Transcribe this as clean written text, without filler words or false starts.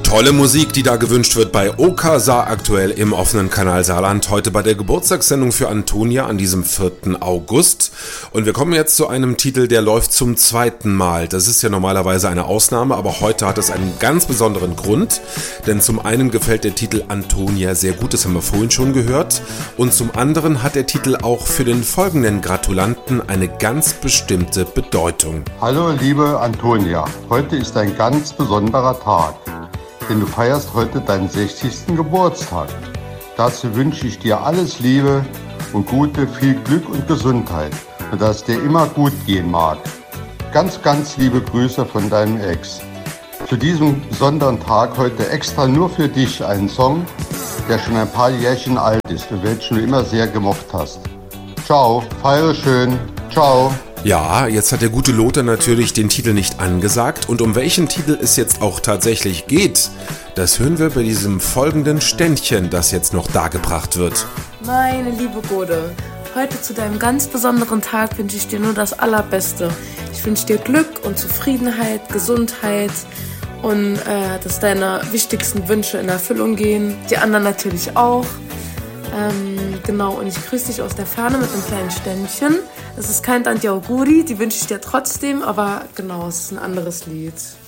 Tolle Musik, die da gewünscht wird bei Okasa aktuell im offenen Kanal Saarland. Heute bei der Geburtstagssendung für Antonia an diesem 4. August. Und wir kommen jetzt zu einem Titel, der läuft zum zweiten Mal. Das ist ja normalerweise eine Ausnahme, aber heute hat es einen ganz besonderen Grund. Denn zum einen gefällt der Titel Antonia sehr gut, das haben wir vorhin schon gehört. Und zum anderen hat der Titel auch für den folgenden Gratulanten eine ganz bestimmte Bedeutung. Hallo liebe Antonia, heute ist ein ganz besonderer Tag. Denn du feierst heute deinen 60. Geburtstag. Dazu wünsche ich dir alles Liebe und Gute, viel Glück und Gesundheit und dass es dir immer gut gehen mag. Ganz, ganz liebe Grüße von deinem Ex. Zu diesem besonderen Tag heute extra nur für dich einen Song, der schon ein paar Jährchen alt ist und welchen du immer sehr gemocht hast. Ciao, feiere schön. Ciao. Ja, jetzt hat der gute Lothar natürlich den Titel nicht angesagt und um welchen Titel es jetzt auch tatsächlich geht, das hören wir bei diesem folgenden Ständchen, das jetzt noch dargebracht wird. Meine liebe Gode, heute zu deinem ganz besonderen Tag wünsche ich dir nur das Allerbeste. Ich wünsche dir Glück und Zufriedenheit, Gesundheit und dass deine wichtigsten Wünsche in Erfüllung gehen. Die anderen natürlich auch. Genau, und ich grüße dich aus der Ferne mit einem kleinen Ständchen. Es ist kein Tanti Auguri, die wünsche ich dir trotzdem, aber genau, es ist ein anderes Lied.